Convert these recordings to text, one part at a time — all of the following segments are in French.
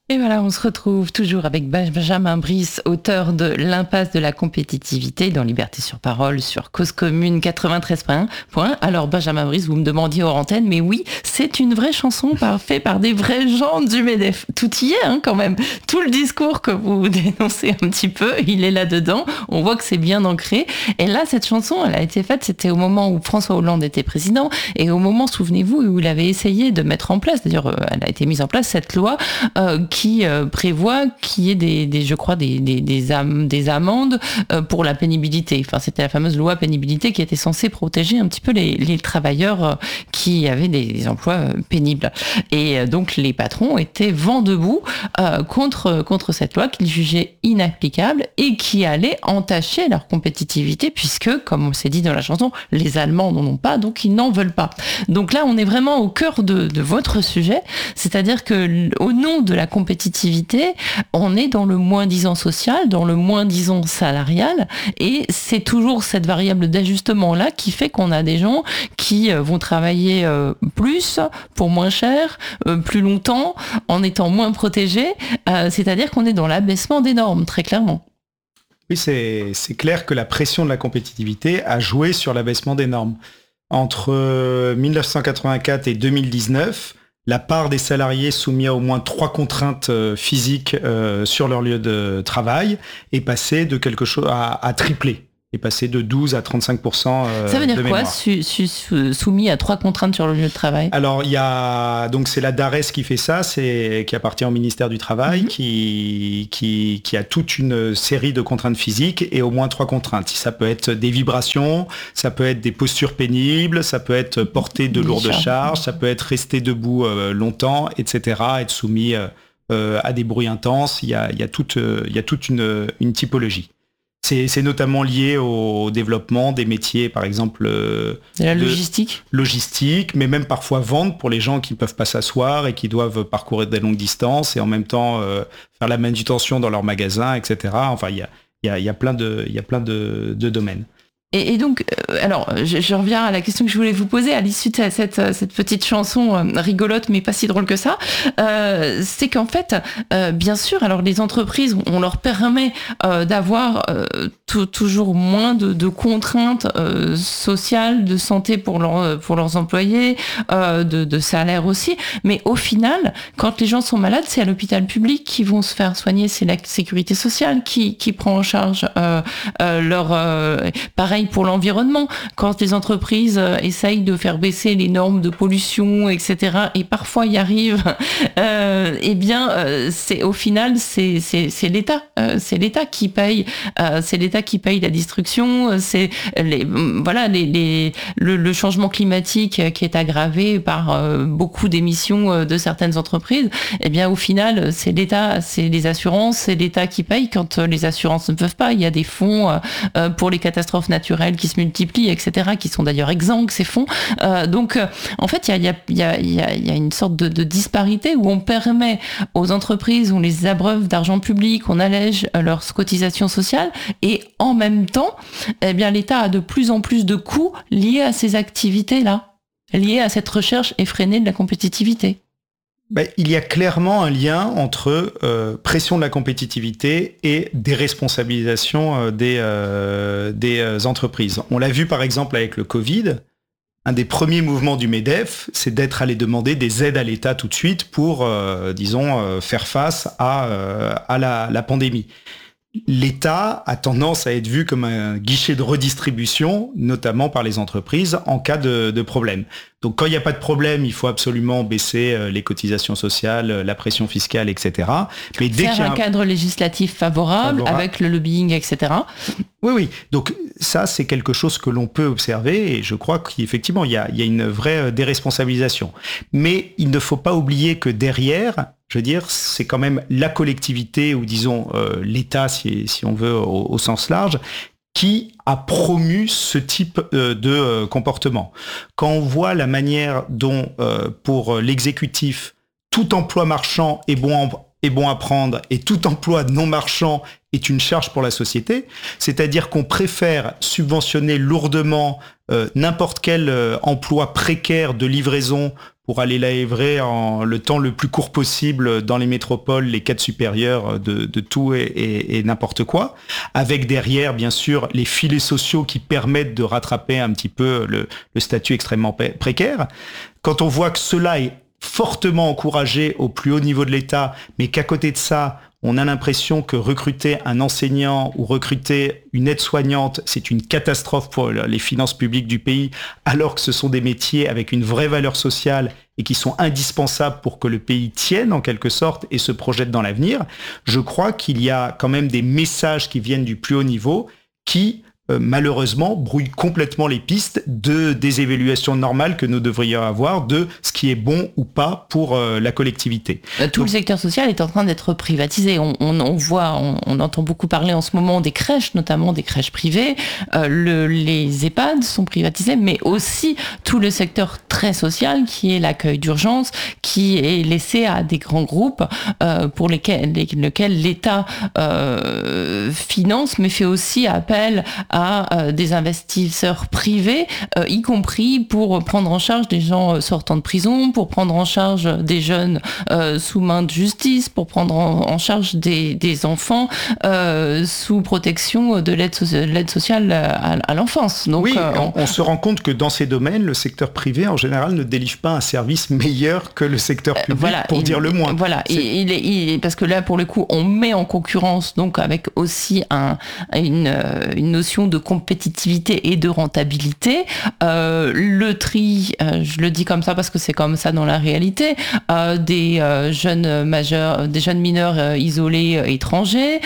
Et voilà, on se retrouve toujours avec Benjamin Brice, auteur de L'impasse de la compétitivité dans Liberté sur Parole sur Cause Commune 93.1. Alors Benjamin Brice, vous me demandiez hors antenne, mais oui, c'est une vraie chanson faite par des vrais gens du MEDEF. Tout y est quand même. Tout le discours que vous dénoncez un petit peu, il est là-dedans. On voit que c'est bien ancré. Et là, cette chanson, elle a été faite, c'était au moment où François Hollande était président et au moment, souvenez-vous, où il avait essayé de mettre en place, d'ailleurs, elle a été mise en place, cette loi qui prévoit qu'il y ait des amendes pour la pénibilité. Enfin, c'était la fameuse loi pénibilité qui était censée protéger un petit peu les travailleurs qui avaient des emplois pénibles. Et donc, les patrons étaient vent debout contre cette loi qu'ils jugeaient inapplicable et qui allait entacher leur compétitivité puisque, comme on s'est dit dans la chanson, les Allemands n'en ont pas, donc ils n'en veulent pas. Donc là, on est vraiment au cœur de votre sujet, c'est-à-dire que au nom de la compétitivité, on est dans le moins-disant social, dans le moins-disant salarial, et c'est toujours cette variable d'ajustement-là qui fait qu'on a des gens qui vont travailler plus, pour moins cher, plus longtemps, en étant moins protégés, c'est-à-dire qu'on est dans l'abaissement des normes, très clairement. Oui, c'est clair que la pression de la compétitivité a joué sur l'abaissement des normes. Entre 1984 et 2019, la part des salariés soumis à au moins 3 contraintes physiques sur leur lieu de travail est passée de quelque chose à tripler. Est passé de 12 à 35% Ça veut dire de quoi, mémoire. soumis à 3 contraintes sur le lieu de travail? Alors, donc c'est la DARES qui fait ça, qui appartient au ministère du Travail, qui a toute une série de contraintes physiques et au moins 3 contraintes. Ça peut être des vibrations, ça peut être des postures pénibles, ça peut être porter de lourdes charges, ça peut être rester debout longtemps, etc., être soumis à des bruits intenses. Il y a toute une typologie. C'est notamment lié au développement des métiers, par exemple... la logistique. Logistique, mais même parfois vente pour les gens qui ne peuvent pas s'asseoir et qui doivent parcourir des longues distances et en même temps faire la manutention dans leur magasin, etc. Enfin, il y a plein de domaines. Et donc, alors, je reviens à la question que je voulais vous poser à l'issue de cette petite chanson rigolote, mais pas si drôle que ça. C'est qu'en fait, bien sûr, alors les entreprises, on leur permet d'avoir toujours moins de contraintes sociales, de santé pour leurs employés, de salaire aussi. Mais au final, quand les gens sont malades, c'est à l'hôpital public qu'ils vont se faire soigner. C'est la sécurité sociale qui prend en charge pareil pour l'environnement, quand les entreprises essayent de faire baisser les normes de pollution, etc., et parfois y arrivent, c'est au final c'est l'État, c'est l'État qui paye, la destruction, c'est le changement climatique qui est aggravé par beaucoup d'émissions de certaines entreprises. Eh bien, au final, c'est l'État, c'est les assurances, c'est l'État qui paye quand les assurances ne peuvent pas. Il y a des fonds pour les catastrophes naturelles qui se multiplient, etc., qui sont d'ailleurs exsangues, ces fonds. Donc, en fait, il y a une sorte de disparité où on permet aux entreprises, on les abreuve d'argent public, on allège leurs cotisations sociales, et en même temps, eh bien, l'État a de plus en plus de coûts liés à ces activités-là, liés à cette recherche effrénée de la compétitivité. Il y a clairement un lien entre pression de la compétitivité et déresponsabilisation des entreprises. On l'a vu par exemple avec le Covid. Un des premiers mouvements du MEDEF, c'est d'être allé demander des aides à l'État tout de suite pour, faire face à la pandémie. L'État a tendance à être vu comme un guichet de redistribution, notamment par les entreprises, en cas de problème. Donc quand il n'y a pas de problème, il faut absolument baisser les cotisations sociales, la pression fiscale, etc. Mais dès faire un cadre législatif favorable, avec le lobbying, etc. Oui. Donc ça, c'est quelque chose que l'on peut observer et je crois qu'effectivement, il y a une vraie déresponsabilisation. Mais il ne faut pas oublier que derrière, je veux dire, c'est quand même la collectivité ou disons l'État, si on veut au sens large, qui a promu ce type de comportement. Quand on voit la manière dont, pour l'exécutif, tout emploi marchand est bon est bon à prendre et tout emploi non marchand est une charge pour la société, c'est-à-dire qu'on préfère subventionner lourdement n'importe quel emploi précaire de livraison pour aller la livrer en le temps le plus court possible dans les métropoles, les cadres supérieurs de tout et n'importe quoi, avec derrière, bien sûr, les filets sociaux qui permettent de rattraper un petit peu le statut extrêmement précaire. Quand on voit que cela est fortement encouragé au plus haut niveau de l'État, mais qu'à côté de ça, on a l'impression que recruter un enseignant ou recruter une aide-soignante, c'est une catastrophe pour les finances publiques du pays, alors que ce sont des métiers avec une vraie valeur sociale et qui sont indispensables pour que le pays tienne en quelque sorte et se projette dans l'avenir. Je crois qu'il y a quand même des messages qui viennent du plus haut niveau qui malheureusement brouille complètement les pistes des évaluations normales que nous devrions avoir de ce qui est bon ou pas pour la collectivité. Le secteur social est en train d'être privatisé. On voit, on entend beaucoup parler en ce moment des crèches, notamment des crèches privées. Les EHPAD sont privatisés, mais aussi tout le secteur très social qui est l'accueil d'urgence, qui est laissé à des grands groupes pour lesquels l'État finance, mais fait aussi appel à des investisseurs privés, y compris pour prendre en charge des gens sortant de prison, pour prendre en charge des jeunes sous main de justice, pour prendre en charge des enfants sous protection de l'aide sociale à l'enfance. Donc, oui, on se rend compte que dans ces domaines, le secteur privé, en général, ne délivre pas un service meilleur que le secteur public, pour dire le moins. Voilà, parce que là, pour le coup, on met en concurrence, donc avec aussi une notion de compétitivité et de rentabilité. Le tri, je le dis comme ça parce que c'est comme ça dans la réalité, des jeunes mineurs isolés étrangers,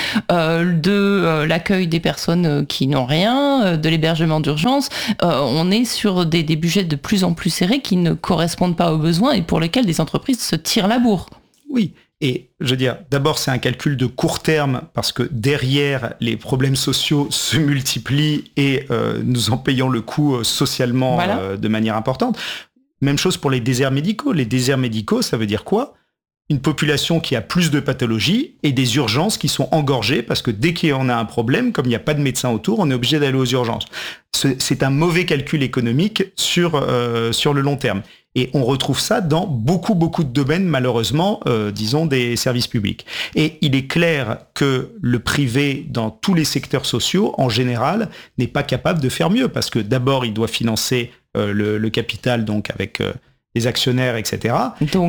de l'accueil des personnes qui n'ont rien, de l'hébergement d'urgence. On est sur des budgets de plus en plus serrés qui ne correspondent pas aux besoins et pour lesquels des entreprises se tirent la bourre. Oui. Et je veux dire, d'abord, c'est un calcul de court terme parce que derrière, les problèmes sociaux se multiplient et nous en payons le coût socialement de manière importante. Même chose pour les déserts médicaux. Les déserts médicaux, ça veut dire quoi ? Une population qui a plus de pathologies et des urgences qui sont engorgées parce que dès qu'on a un problème, comme il n'y a pas de médecin autour, on est obligé d'aller aux urgences. C'est un mauvais calcul économique sur le long terme. Et on retrouve ça dans beaucoup de domaines, malheureusement, disons, des services publics. Et il est clair que le privé, dans tous les secteurs sociaux, en général, n'est pas capable de faire mieux. Parce que d'abord, il doit financer le capital, donc avec les actionnaires, etc. Donc,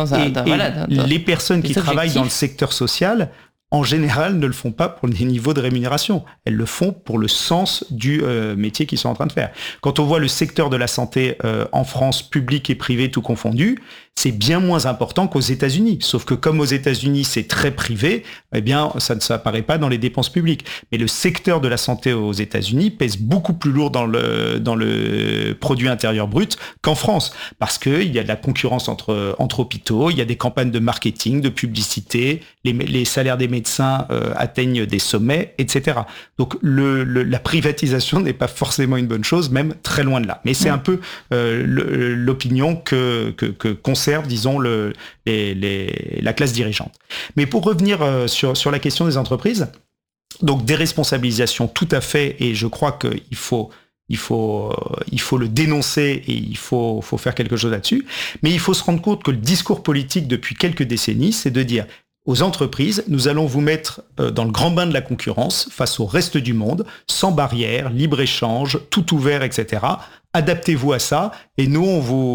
les personnes qui travaillent dans le secteur social, en général, ne le font pas pour les niveaux de rémunération. Elles le font pour le sens du métier qu'ils sont en train de faire. Quand on voit le secteur de la santé en France, public et privé, tout confondu, c'est bien moins important qu'aux États-Unis. Sauf que comme aux États-Unis, c'est très privé, eh bien, ça ne s'apparaît pas dans les dépenses publiques. Mais le secteur de la santé aux États-Unis pèse beaucoup plus lourd dans le produit intérieur brut qu'en France. Parce qu'il y a de la concurrence entre hôpitaux, il y a des campagnes de marketing, de publicité, les salaires des médecins atteignent des sommets, etc. Donc la privatisation n'est pas forcément une bonne chose, même très loin de là. Mais c'est un peu l'opinion que conserve, disons, la classe dirigeante. Mais pour revenir sur la question des entreprises, donc déresponsabilisation tout à fait, et je crois qu'il faut le dénoncer et il faut faire quelque chose là-dessus. Mais il faut se rendre compte que le discours politique depuis quelques décennies, c'est de dire aux entreprises, nous allons vous mettre dans le grand bain de la concurrence face au reste du monde, sans barrière, libre-échange, tout ouvert, etc. Adaptez-vous à ça et nous,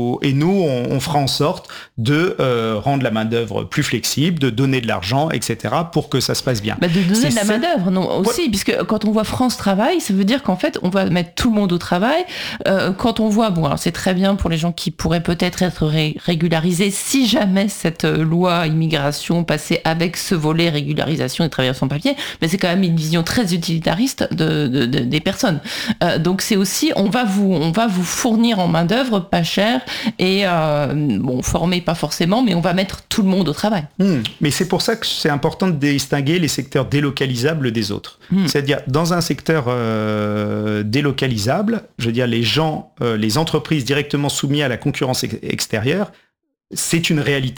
on fera en sorte de rendre la main-d'œuvre plus flexible, de donner de l'argent, etc. pour que ça se passe bien. De donner de la main-d'œuvre, non, aussi, puisque quand on voit France Travail, ça veut dire qu'en fait, on va mettre tout le monde au travail. Quand on voit, alors c'est très bien pour les gens qui pourraient peut-être être régularisés si jamais cette loi immigration passait avec ce volet régularisation des travailleurs sans papier, mais c'est quand même une vision très utilitariste des personnes. Donc c'est aussi, on va vous fournir en main-d'œuvre pas cher et formé pas forcément, mais on va mettre tout le monde au travail. Mais c'est pour ça que c'est important de distinguer les secteurs délocalisables des autres. C'est-à-dire, dans un secteur délocalisable, je veux dire, les entreprises directement soumises à la concurrence extérieure, c'est une réalité.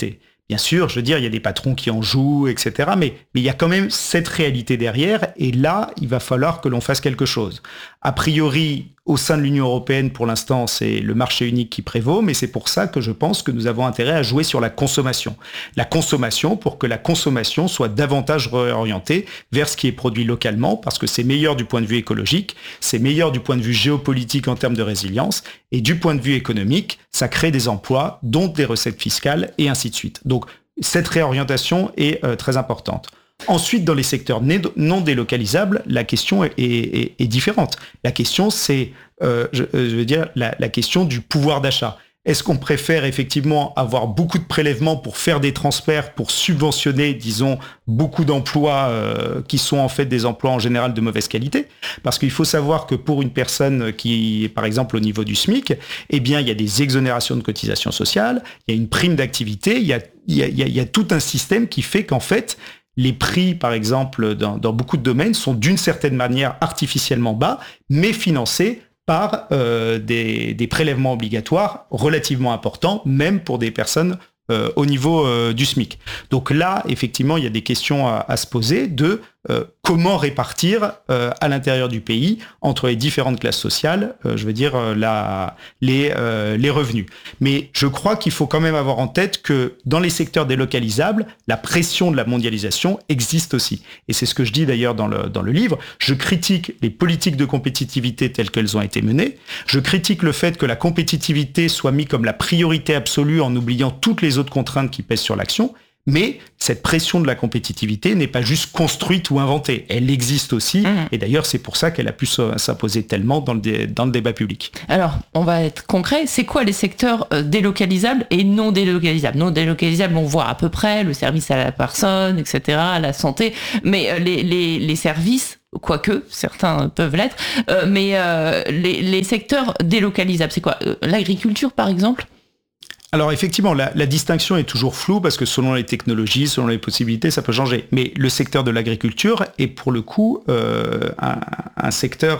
Bien sûr, je veux dire, il y a des patrons qui en jouent, etc. Mais il y a quand même cette réalité derrière. Et là, il va falloir que l'on fasse quelque chose. A priori, au sein de l'Union européenne, pour l'instant, c'est le marché unique qui prévaut. Mais c'est pour ça que je pense que nous avons intérêt à jouer sur la consommation. La consommation, pour que la consommation soit davantage réorientée vers ce qui est produit localement, parce que c'est meilleur du point de vue écologique, c'est meilleur du point de vue géopolitique en termes de résilience. Et du point de vue économique, ça crée des emplois, dont des recettes fiscales, et ainsi de suite. Donc, cette réorientation est très importante. Ensuite, dans les secteurs non délocalisables, la question est différente. La question, c'est, je veux dire, la question du pouvoir d'achat. Est-ce qu'on préfère effectivement avoir beaucoup de prélèvements pour faire des transferts, pour subventionner, disons, beaucoup d'emplois qui sont en fait des emplois en général de mauvaise qualité? Parce qu'il faut savoir que pour une personne qui est par exemple au niveau du SMIC, eh bien il y a des exonérations de cotisations sociales, il y a une prime d'activité, il y a tout un système qui fait qu'en fait, les prix, par exemple, dans beaucoup de domaines, sont d'une certaine manière artificiellement bas, mais financés par des prélèvements obligatoires relativement importants, même pour des personnes au niveau du SMIC. Donc là, effectivement, il y a des questions à se poser de comment répartir à l'intérieur du pays entre les différentes classes sociales, je veux dire, les revenus. Mais je crois qu'il faut quand même avoir en tête que dans les secteurs délocalisables, la pression de la mondialisation existe aussi. Et c'est ce que je dis d'ailleurs dans le livre. Je critique les politiques de compétitivité telles qu'elles ont été menées. Je critique le fait que la compétitivité soit mise comme la priorité absolue en oubliant toutes les autres contraintes qui pèsent sur l'action. Mais cette pression de la compétitivité n'est pas juste construite ou inventée. Elle existe aussi. Et d'ailleurs, c'est pour ça qu'elle a pu s'imposer tellement dans le débat public. Alors, on va être concret. C'est quoi les secteurs délocalisables et non délocalisables? Non délocalisables, on voit à peu près le service à la personne, etc., la santé. Mais les services, quoique certains peuvent l'être, mais les secteurs délocalisables, c'est quoi? L'agriculture, par exemple? Alors effectivement, la distinction est toujours floue parce que selon les technologies, selon les possibilités, ça peut changer. Mais le secteur de l'agriculture est pour le coup un secteur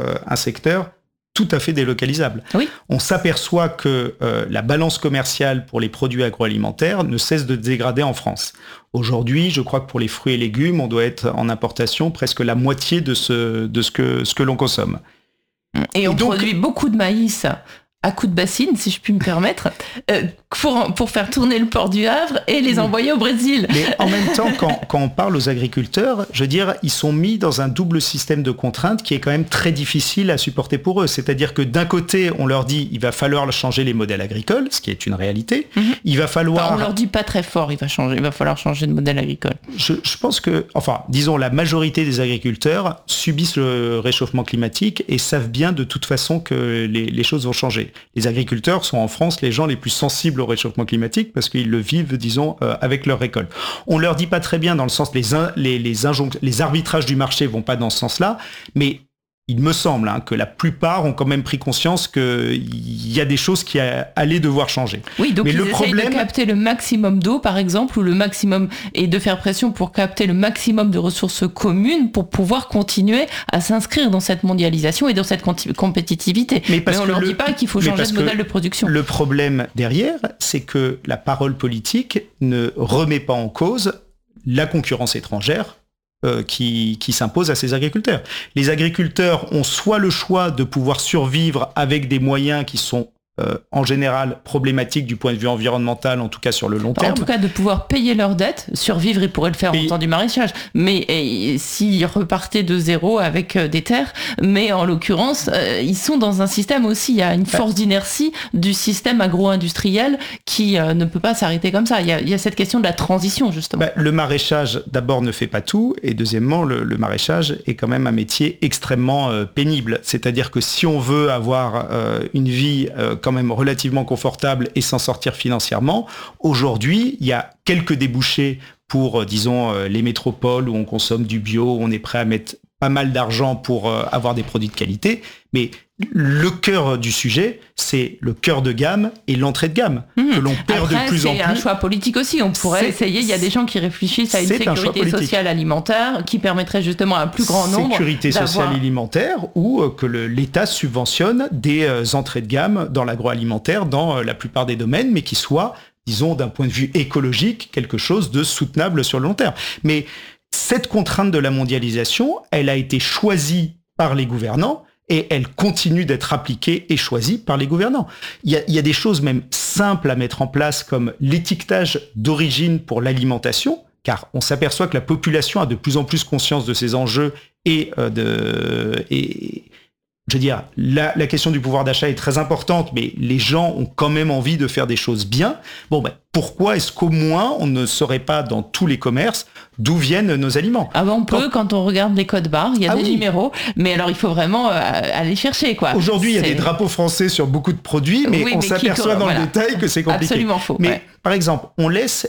tout à fait délocalisable. Oui. On s'aperçoit que la balance commerciale pour les produits agroalimentaires ne cesse de dégrader en France. Aujourd'hui, je crois que pour les fruits et légumes, on doit être en importation presque la moitié de ce que l'on consomme. Et on produit beaucoup de maïs à coup de bassine, si je puis me permettre, pour faire tourner le port du Havre et les envoyer au Brésil. Mais en même temps, quand on parle aux agriculteurs, je veux dire, ils sont mis dans un double système de contraintes qui est quand même très difficile à supporter pour eux. C'est-à-dire que d'un côté, on leur dit il va falloir changer les modèles agricoles, ce qui est une réalité. Il va falloir... Enfin, on leur dit pas très fort, il va falloir changer de modèle agricole. Je pense que, enfin, disons, la majorité des agriculteurs subissent le réchauffement climatique et savent bien de toute façon que les choses vont changer. Les agriculteurs sont en France les gens les plus sensibles au réchauffement climatique parce qu'ils le vivent, disons, avec leur récolte. On leur dit pas très bien dans le sens les arbitrages du marché vont pas dans ce sens-là, mais il me semble que la plupart ont quand même pris conscience qu'il y a des choses qui allaient devoir changer. Oui, donc mais ils essayent de capter le maximum d'eau, par exemple, ou le maximum, et de faire pression pour capter le maximum de ressources communes pour pouvoir continuer à s'inscrire dans cette mondialisation et dans cette compétitivité. Mais on ne leur dit pas qu'il faut changer de modèle de production. Le problème derrière, c'est que la parole politique ne remet pas en cause la concurrence étrangère qui s'impose à ces agriculteurs. Les agriculteurs ont soit le choix de pouvoir survivre avec des moyens qui sont en général problématiques du point de vue environnemental, en tout cas sur le long terme. En tout cas, de pouvoir payer leurs dettes, survivre, ils pourraient le faire en temps du maraîchage. Mais s'ils repartaient de zéro avec des terres, mais en l'occurrence, ils sont dans un système aussi, il y a une force d'inertie du système agro-industriel qui ne peut pas s'arrêter comme ça. Il y a cette question de la transition, justement. Le maraîchage, d'abord, ne fait pas tout, et deuxièmement, le maraîchage est quand même un métier extrêmement pénible. C'est-à-dire que si on veut avoir une vie quand même relativement confortable et s'en sortir financièrement, aujourd'hui, il y a quelques débouchés pour, disons, les métropoles où on consomme du bio, où on est prêt à mettre pas mal d'argent pour avoir des produits de qualité, mais le cœur du sujet, c'est le cœur de gamme et l'entrée de gamme que l'on perd de plus en plus. C'est un choix politique aussi. On pourrait essayer. Il y a des gens qui réfléchissent à une sécurité sociale alimentaire qui permettrait justement à un plus grand nombre sécurité sociale alimentaire ou que l'État subventionne des entrées de gamme dans l'agroalimentaire dans la plupart des domaines, mais qui soient disons, d'un point de vue écologique, quelque chose de soutenable sur le long terme. Mais cette contrainte de la mondialisation, elle a été choisie par les gouvernants et elle continue d'être appliquée et choisie par les gouvernants. Il y a des choses même simples à mettre en place comme l'étiquetage d'origine pour l'alimentation, car on s'aperçoit que la population a de plus en plus conscience de ces enjeux et je veux dire, la question du pouvoir d'achat est très importante, mais les gens ont quand même envie de faire des choses bien. Pourquoi est-ce qu'au moins on ne saurait pas dans tous les commerces d'où viennent nos aliments? On peut, quand on regarde les codes barres, il y a des numéros, mais alors il faut vraiment aller chercher, quoi. Aujourd'hui, il y a des drapeaux français sur beaucoup de produits, mais on s'aperçoit dans le détail que c'est compliqué. Absolument faux. Mais par exemple, on laisse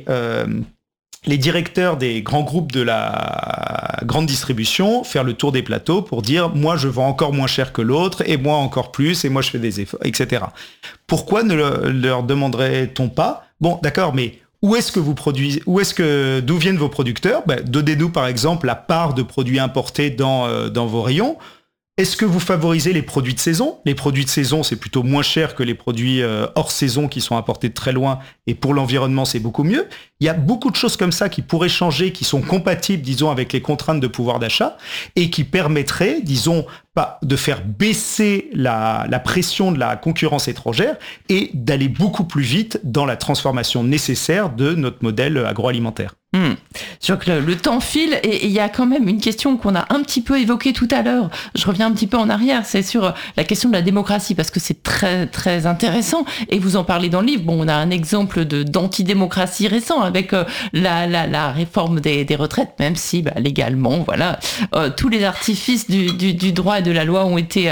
les directeurs des grands groupes de la grande distribution faire le tour des plateaux pour dire « moi, je vends encore moins cher que l'autre, et moi encore plus, et moi, je fais des efforts, etc. » Pourquoi ne leur demanderait-on pas « bon, d'accord, mais où est-ce que vous produisez, d'où viennent vos producteurs ? Donnez-nous, par exemple, la part de produits importés dans vos rayons. Est-ce que vous favorisez les produits de saison ? Les produits de saison, c'est plutôt moins cher que les produits hors saison qui sont importés de très loin, et pour l'environnement, c'est beaucoup mieux. Il y a beaucoup de choses comme ça qui pourraient changer, qui sont compatibles, disons, avec les contraintes de pouvoir d'achat, et qui permettraient, disons, de faire baisser la pression de la concurrence étrangère et d'aller beaucoup plus vite dans la transformation nécessaire de notre modèle agroalimentaire. Je crois que le temps file et il y a quand même une question qu'on a un petit peu évoquée tout à l'heure. Je reviens un petit peu en arrière, c'est sur la question de la démocratie parce que c'est très très intéressant et vous en parlez dans le livre. On a un exemple d'antidémocratie récent avec la réforme des retraites, même si légalement, voilà, tous les artifices du droit et de la loi ont été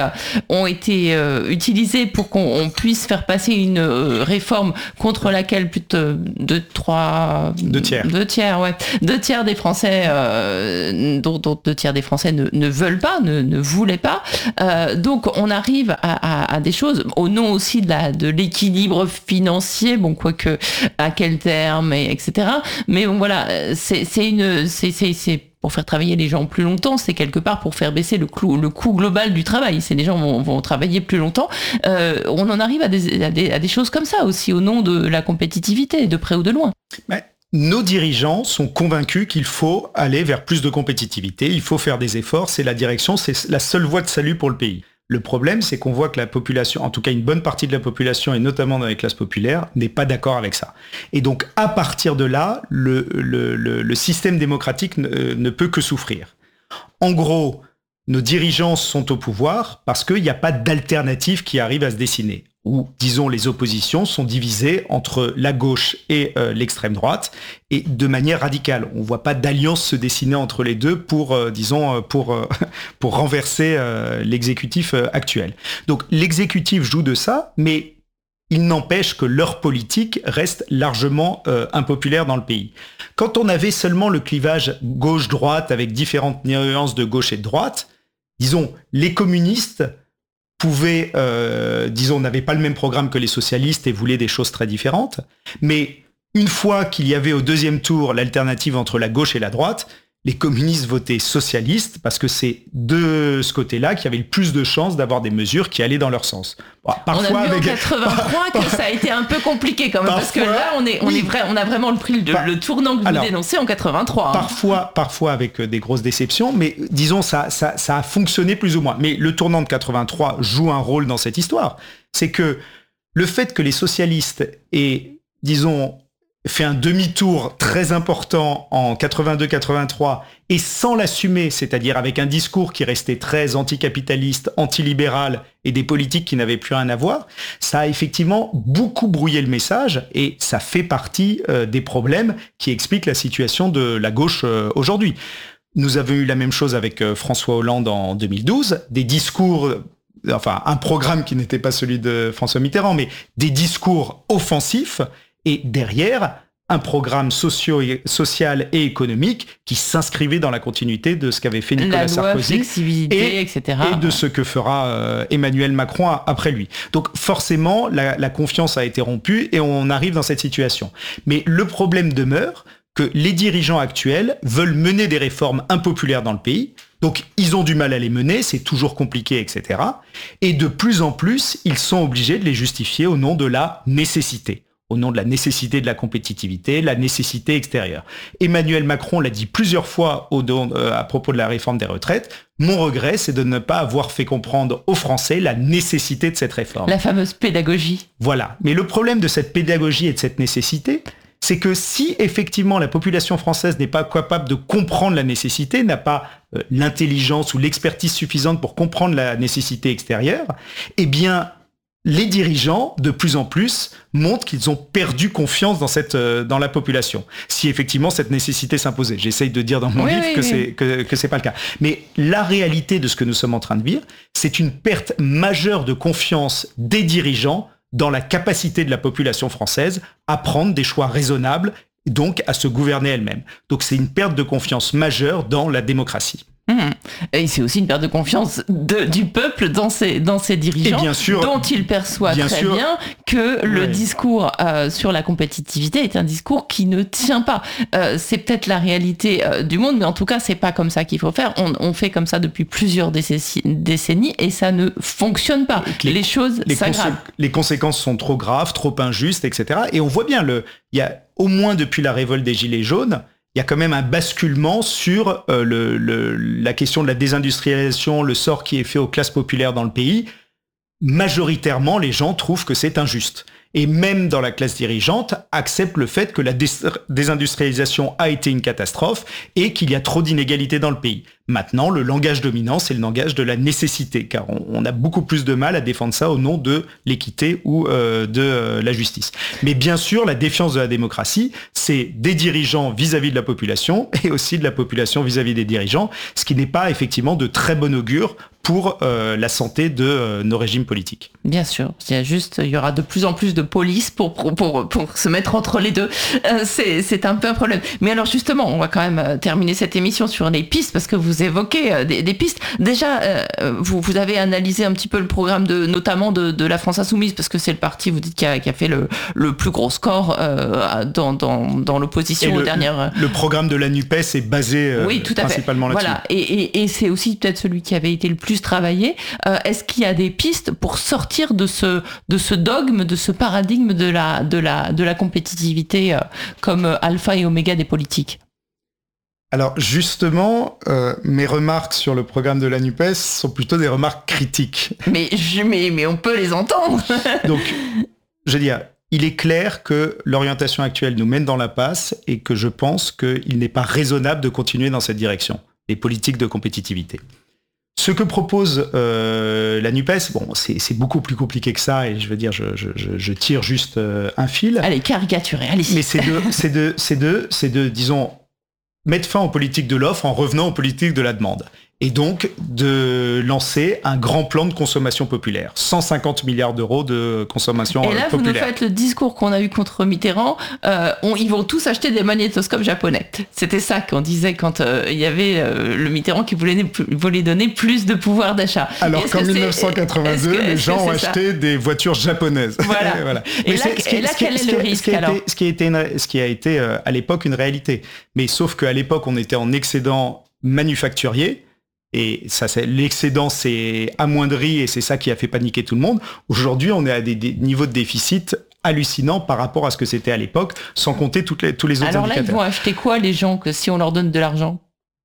utilisés pour qu'on puisse faire passer une réforme contre laquelle plus de deux tiers des Français, dont 2 tiers des Français ne veulent pas, ne voulaient pas. Donc on arrive à des choses au nom aussi de l'équilibre financier, quoique à quel terme, etc. Mais voilà, c'est pour faire travailler les gens plus longtemps, c'est quelque part pour faire baisser le coût global du travail. Les gens vont travailler plus longtemps. On en arrive à des choses comme ça aussi, au nom de la compétitivité, de près ou de loin. Nos dirigeants sont convaincus qu'il faut aller vers plus de compétitivité, il faut faire des efforts, c'est la direction, c'est la seule voie de salut pour le pays. Le problème, c'est qu'on voit que la population, en tout cas une bonne partie de la population, et notamment dans les classes populaires, n'est pas d'accord avec ça. Et donc, à partir de là, le système démocratique ne peut que souffrir. En gros, nos dirigeants sont au pouvoir parce qu'il n'y a pas d'alternative qui arrive à se dessiner. Ou, disons, les oppositions sont divisées entre la gauche et l'extrême droite, et de manière radicale. On ne voit pas d'alliance se dessiner entre les deux pour renverser l'exécutif actuel. Donc l'exécutif joue de ça, mais il n'empêche que leur politique reste largement impopulaire dans le pays. Quand on avait seulement le clivage gauche-droite avec différentes nuances de gauche et de droite, disons, les communistes n'avaient pas le même programme que les socialistes et voulaient des choses très différentes. Mais une fois qu'il y avait au deuxième tour l'alternative entre la gauche et la droite, les communistes votaient socialistes parce que c'est de ce côté-là qu'il y avait le plus de chances d'avoir des mesures qui allaient dans leur sens. Parfois, on a vu en 83 que ça a été un peu compliqué quand même, parce que là, on a vraiment pris le tournant que vous dénoncez en 83. Parfois avec des grosses déceptions, mais disons, ça a fonctionné plus ou moins. Mais le tournant de 83 joue un rôle dans cette histoire. C'est que le fait que les socialistes aient, disons, fait un demi-tour très important en 82-83 et sans l'assumer, c'est-à-dire avec un discours qui restait très anticapitaliste, antilibéral et des politiques qui n'avaient plus rien à voir, ça a effectivement beaucoup brouillé le message et ça fait partie des problèmes qui expliquent la situation de la gauche aujourd'hui. Nous avons eu la même chose avec François Hollande en 2012, des discours, enfin un programme qui n'était pas celui de François Mitterrand, mais des discours offensifs. Et derrière, un programme social et économique qui s'inscrivait dans la continuité de ce qu'avait fait Nicolas Sarkozy etc. et de ce que fera Emmanuel Macron après lui. Donc forcément, la confiance a été rompue et on arrive dans cette situation. Mais le problème demeure que les dirigeants actuels veulent mener des réformes impopulaires dans le pays. Donc, ils ont du mal à les mener, c'est toujours compliqué, etc. Et de plus en plus, ils sont obligés de les justifier au nom de la nécessité. au nom de la nécessité de la compétitivité, la nécessité extérieure. Emmanuel Macron l'a dit plusieurs fois à propos de la réforme des retraites. Mon regret, c'est de ne pas avoir fait comprendre aux Français la nécessité de cette réforme. La fameuse pédagogie. Voilà. Mais le problème de cette pédagogie et de cette nécessité, c'est que si effectivement la population française n'est pas capable de comprendre la nécessité, n'a pas l'intelligence ou l'expertise suffisante pour comprendre la nécessité extérieure, eh bien, les dirigeants, de plus en plus, montrent qu'ils ont perdu confiance dans la population. Si effectivement cette nécessité s'imposait. J'essaye de dire dans mon livre que c'est pas le cas. Mais la réalité de ce que nous sommes en train de vivre, c'est une perte majeure de confiance des dirigeants dans la capacité de la population française à prendre des choix raisonnables, donc à se gouverner elle-même. Donc c'est une perte de confiance majeure dans la démocratie. Et c'est aussi une perte de confiance du peuple dans ses dirigeants, bien sûr, dont il perçoit bien que le discours sur la compétitivité est un discours qui ne tient pas. C'est peut-être la réalité du monde, mais en tout cas, c'est pas comme ça qu'il faut faire. On fait comme ça depuis plusieurs décennies et ça ne fonctionne pas. Les choses s'aggravent. Les conséquences sont trop graves, trop injustes, etc. Et on voit bien, il y a au moins depuis la révolte des Gilets jaunes, il y a quand même un basculement sur la question de la désindustrialisation, le sort qui est fait aux classes populaires dans le pays. Majoritairement, les gens trouvent que c'est injuste. Et même dans la classe dirigeante, acceptent le fait que la désindustrialisation a été une catastrophe et qu'il y a trop d'inégalités dans le pays. Maintenant, le langage dominant, c'est le langage de la nécessité, car on a beaucoup plus de mal à défendre ça au nom de l'équité ou de la justice. Mais bien sûr, la défiance de la démocratie, c'est des dirigeants vis-à-vis de la population et aussi de la population vis-à-vis des dirigeants, ce qui n'est pas effectivement de très bon augure pour la santé de nos régimes politiques. Bien sûr, il y aura de plus en plus de police pour se mettre entre les deux. C'est un peu un problème. Mais alors justement, on va quand même terminer cette émission sur les pistes, parce que vous évoquez des pistes. Déjà, vous avez analysé un petit peu le programme notamment de la France Insoumise, parce que c'est le parti, vous dites, qui a fait le plus gros score dans l'opposition aux dernières... Le programme de la NUPES est basé principalement là-dessus. Voilà, et c'est aussi peut-être celui qui avait été le plus travaillé. Est-ce qu'il y a des pistes pour sortir de ce dogme, de ce paradigme de la compétitivité comme alpha et oméga des politiques? Alors justement, mes remarques sur le programme de la NUPES sont plutôt des remarques critiques. Mais on peut les entendre. Donc, je veux dire, il est clair que l'orientation actuelle nous mène dans l'impasse et que je pense qu'il n'est pas raisonnable de continuer dans cette direction, les politiques de compétitivité. Ce que propose la NUPES, bon, c'est beaucoup plus compliqué que ça, et je veux dire, je tire juste un fil. Allez, caricaturez, allez-y. Mais c'est de, disons, mettre fin aux politiques de l'offre en revenant aux politiques de la demande. Et donc de lancer un grand plan de consommation populaire. 150 milliards d'euros de consommation populaire. Et là, vous nous faites le discours qu'on a eu contre Mitterrand. Ils vont tous acheter des magnétoscopes japonais. C'était ça qu'on disait quand il y avait le Mitterrand qui voulait donner plus de pouvoir d'achat. Alors qu'en 1982, les gens ont acheté des voitures japonaises. Voilà. Et là, quel est le risque alors ? Ce qui a été à l'époque une réalité. Mais sauf qu'à l'époque, on était en excédent manufacturier. Et ça, l'excédent s'est amoindri et c'est ça qui a fait paniquer tout le monde. Aujourd'hui, on est à des niveaux de déficit hallucinants par rapport à ce que c'était à l'époque, sans compter tous les autres indicateurs. Alors là, ils vont acheter quoi, les gens, que si on leur donne de l'argent ?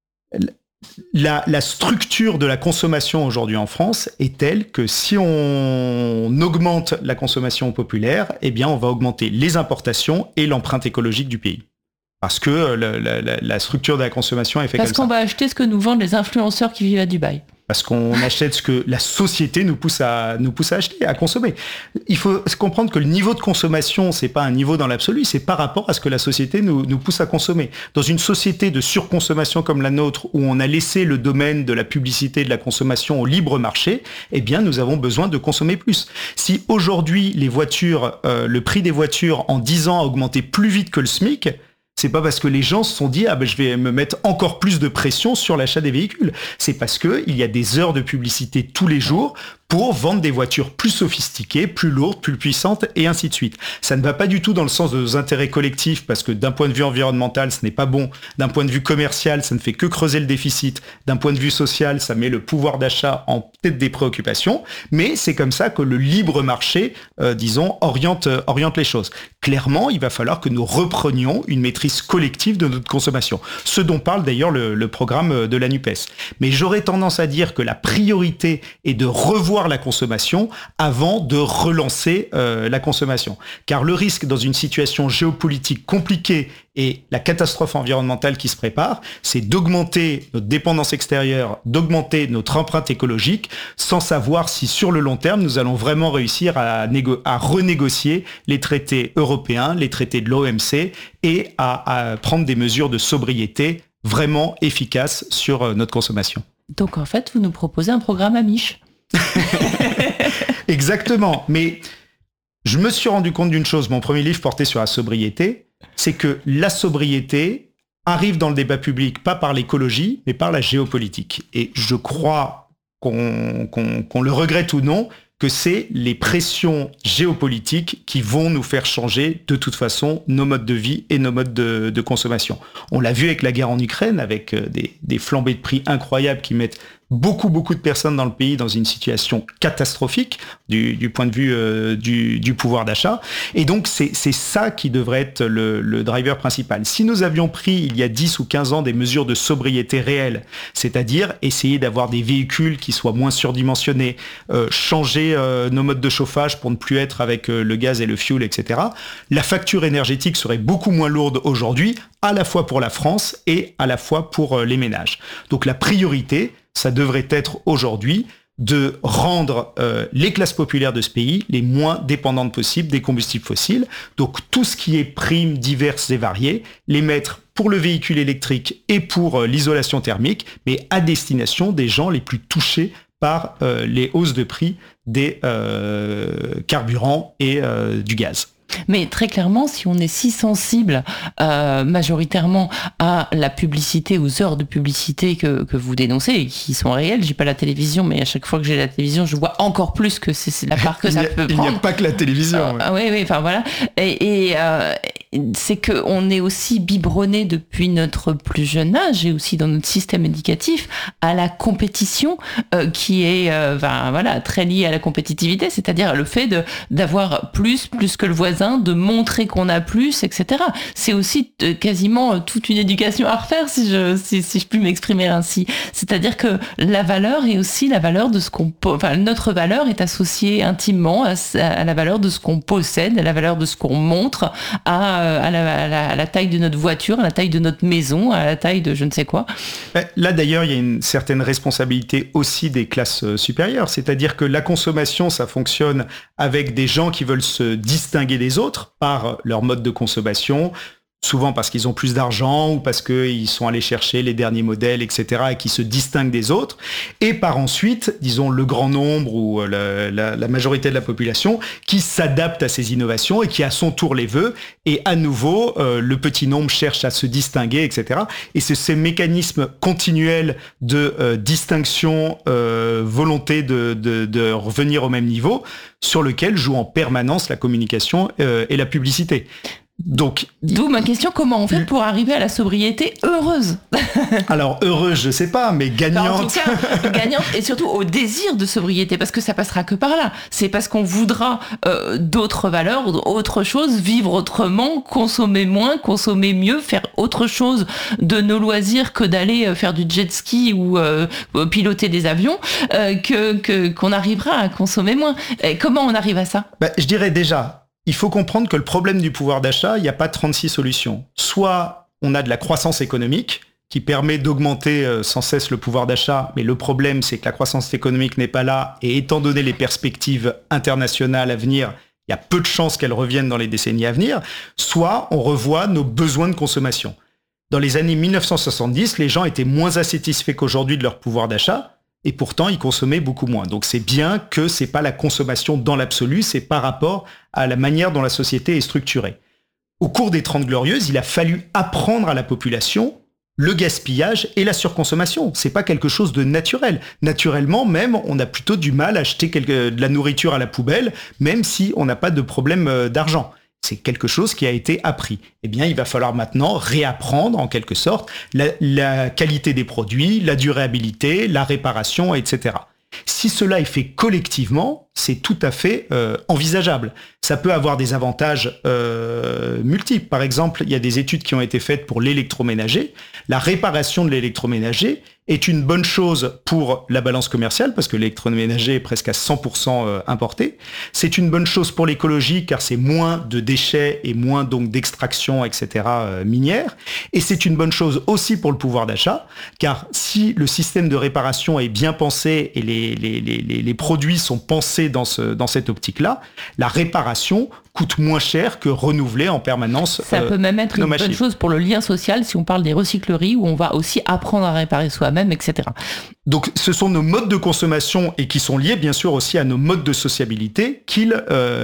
La structure de la consommation aujourd'hui en France est telle que si on augmente la consommation populaire, eh bien, on va augmenter les importations et l'empreinte écologique du pays. Parce que la structure de la consommation est faite comme ça. Parce qu'on va acheter ce que nous vendent les influenceurs qui vivent à Dubaï. Parce qu'on achète ce que la société nous pousse à acheter, à consommer. Il faut comprendre que le niveau de consommation, c'est pas un niveau dans l'absolu, c'est par rapport à ce que la société nous pousse à consommer. Dans une société de surconsommation comme la nôtre, où on a laissé le domaine de la publicité et de la consommation au libre marché, eh bien, nous avons besoin de consommer plus. Si aujourd'hui, les voitures, le prix des voitures en 10 ans a augmenté plus vite que le SMIC, c'est pas parce que les gens se sont dit je vais me mettre encore plus de pression sur l'achat des véhicules. C'est parce que il y a des heures de publicité tous les jours pour vendre des voitures plus sophistiquées, plus lourdes, plus puissantes, et ainsi de suite. Ça ne va pas du tout dans le sens de nos intérêts collectifs, parce que d'un point de vue environnemental, ce n'est pas bon. D'un point de vue commercial, ça ne fait que creuser le déficit. D'un point de vue social, ça met le pouvoir d'achat en tête des préoccupations. Mais c'est comme ça que le libre marché, oriente les choses. Clairement, il va falloir que nous reprenions une maîtrise collective de notre consommation. Ce dont parle d'ailleurs le programme de la NUPES. Mais j'aurais tendance à dire que la priorité est de revoir la consommation avant de relancer la consommation. Car le risque dans une situation géopolitique compliquée et la catastrophe environnementale qui se prépare, c'est d'augmenter notre dépendance extérieure, d'augmenter notre empreinte écologique, sans savoir si sur le long terme, nous allons vraiment réussir à renégocier les traités européens, les traités de l'OMC et à prendre des mesures de sobriété vraiment efficaces sur notre consommation. Donc en fait, vous nous proposez un programme Amish. Exactement, mais je me suis rendu compte d'une chose, mon premier livre portait sur la sobriété, c'est que la sobriété arrive dans le débat public pas par l'écologie, mais par la géopolitique. Et je crois qu'on le regrette ou non, que c'est les pressions géopolitiques qui vont nous faire changer de toute façon nos modes de vie et nos modes de consommation. On l'a vu avec la guerre en Ukraine, avec des flambées de prix incroyables qui mettent beaucoup de personnes dans le pays dans une situation catastrophique du point de vue du pouvoir d'achat. Et donc, c'est ça qui devrait être le driver principal. Si nous avions pris, il y a 10 ou 15 ans, des mesures de sobriété réelles, c'est-à-dire essayer d'avoir des véhicules qui soient moins surdimensionnés, changer nos modes de chauffage pour ne plus être avec le gaz et le fioul, etc., la facture énergétique serait beaucoup moins lourde aujourd'hui, à la fois pour la France et à la fois pour les ménages. Donc la priorité, ça devrait être aujourd'hui de rendre les classes populaires de ce pays les moins dépendantes possibles des combustibles fossiles. Donc tout ce qui est primes diverses et variées, les mettre pour le véhicule électrique et pour l'isolation thermique, mais à destination des gens les plus touchés par les hausses de prix des carburants et du gaz. Mais très clairement, si on est si sensible majoritairement à la publicité, aux heures de publicité que vous dénoncez, et qui sont réelles, j'ai pas la télévision, mais à chaque fois que j'ai la télévision, je vois encore plus que c'est la part que ça peut prendre. Il n'y a pas que la télévision. Oui, enfin voilà. Et c'est qu'on est aussi biberonné depuis notre plus jeune âge, et aussi dans notre système éducatif, à la compétition qui est très liée à la compétitivité, c'est-à-dire le fait d'avoir plus que le voisin, de montrer qu'on a plus, etc. C'est aussi quasiment toute une éducation à refaire, si je puis m'exprimer ainsi. C'est-à-dire que la valeur est aussi la valeur de ce notre valeur est associée intimement à la valeur de ce qu'on possède, à la valeur de ce qu'on montre, à la taille de notre voiture, à la taille de notre maison, à la taille de je ne sais quoi. Là d'ailleurs, il y a une certaine responsabilité aussi des classes supérieures, c'est-à-dire que la consommation, ça fonctionne avec des gens qui veulent se distinguer des autres par leur mode de consommation, souvent parce qu'ils ont plus d'argent ou parce qu'ils sont allés chercher les derniers modèles, etc., et qui se distinguent des autres, et par ensuite, disons, le grand nombre ou la majorité de la population qui s'adapte à ces innovations et qui à son tour les veut, et à nouveau, le petit nombre cherche à se distinguer, etc. Et c'est ces mécanismes continuels de distinction, volonté de revenir au même niveau, sur lequel joue en permanence la communication et la publicité. Donc, d'où ma question, comment on fait pour arriver à la sobriété heureuse? Alors, heureuse, je sais pas, mais gagnante. En tout cas, gagnante, et surtout au désir de sobriété, parce que ça passera que par là. C'est parce qu'on voudra d'autres valeurs, autre chose, vivre autrement, consommer moins, consommer mieux, faire autre chose de nos loisirs que d'aller faire du jet ski ou piloter des avions, qu'on arrivera à consommer moins. Et comment on arrive à ça? Je dirais déjà, il faut comprendre que le problème du pouvoir d'achat, il n'y a pas 36 solutions. Soit on a de la croissance économique qui permet d'augmenter sans cesse le pouvoir d'achat, mais le problème c'est que la croissance économique n'est pas là, et étant donné les perspectives internationales à venir, il y a peu de chances qu'elles reviennent dans les décennies à venir. Soit on revoit nos besoins de consommation. Dans les années 1970, les gens étaient moins insatisfaits qu'aujourd'hui de leur pouvoir d'achat, et pourtant ils consommaient beaucoup moins. Donc c'est bien que c'est pas la consommation dans l'absolu, c'est par rapport à la manière dont la société est structurée. Au cours des 30 Glorieuses, il a fallu apprendre à la population le gaspillage et la surconsommation. C'est pas quelque chose de naturel. Naturellement, même, on a plutôt du mal à acheter de la nourriture à la poubelle, même si on n'a pas de problème d'argent. C'est quelque chose qui a été appris. Eh bien, il va falloir maintenant réapprendre, en quelque sorte, la qualité des produits, la durabilité, la réparation, etc. Si cela est fait collectivement, c'est tout à fait envisageable. Ça peut avoir des avantages multiples. Par exemple, il y a des études qui ont été faites pour l'électroménager. La réparation de l'électroménager est une bonne chose pour la balance commerciale, parce que l'électroménager est presque à 100% importé. C'est une bonne chose pour l'écologie, car c'est moins de déchets et moins donc d'extraction, etc. Minière. Et c'est une bonne chose aussi pour le pouvoir d'achat, car si le système de réparation est bien pensé et les produits sont pensés dans cette optique-là, la réparation coûte moins cher que renouveler en permanence. Ça peut même être une bonne chose pour le lien social si on parle des recycleries où on va aussi apprendre à réparer soi-même, etc. Donc ce sont nos modes de consommation et qui sont liés bien sûr aussi à nos modes de sociabilité qu'il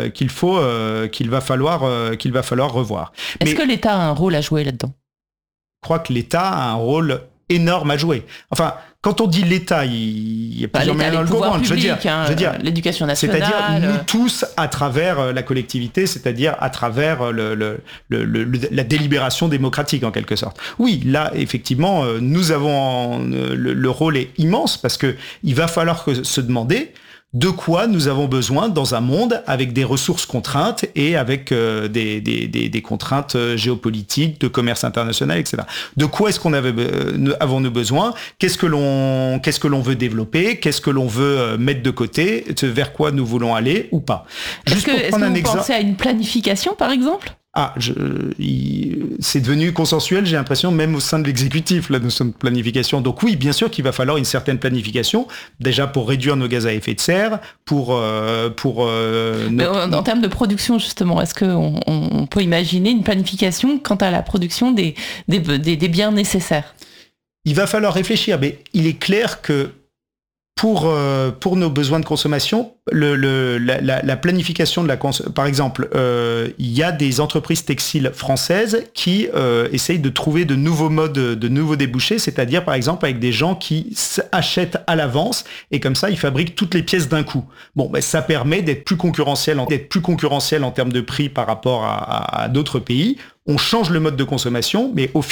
va falloir revoir. Est-ce que l'État a un rôle à jouer là-dedans ? Je crois que l'État a un rôle énorme à jouer. Enfin, quand on dit l'État, il y a plusieurs manières de le comprendre. Je veux dire, l'éducation nationale. C'est-à-dire nous tous à travers la collectivité, c'est-à-dire à travers la délibération démocratique en quelque sorte. Oui, là effectivement, nous avons le rôle est immense parce que il va falloir se demander de quoi nous avons besoin dans un monde avec des ressources contraintes et avec des contraintes géopolitiques, de commerce international, etc. De quoi est-ce qu'on avons-nous besoin ? Qu'est-ce que l'on veut développer ? Qu'est-ce que l'on veut mettre de côté ? Vers quoi nous voulons aller ou pas ? Est-ce que vous pensez à une planification, par exemple ? C'est devenu consensuel, j'ai l'impression, même au sein de l'exécutif, la notion de planification. Donc oui, bien sûr qu'il va falloir une certaine planification, déjà pour réduire nos gaz à effet de serre, en termes de production, justement, est-ce qu'on peut imaginer une planification quant à la production des biens nécessaires ? Il va falloir réfléchir, mais il est clair que pour nos besoins de consommation, la planification de par exemple, il y a des entreprises textiles françaises qui essayent de trouver de nouveaux modes, de nouveaux débouchés, c'est-à-dire par exemple avec des gens qui achètent à l'avance et comme ça ils fabriquent toutes les pièces d'un coup. Bon, ben ça permet d'être plus concurrentiel en termes de prix par rapport à d'autres pays. On change le mode de consommation, mais au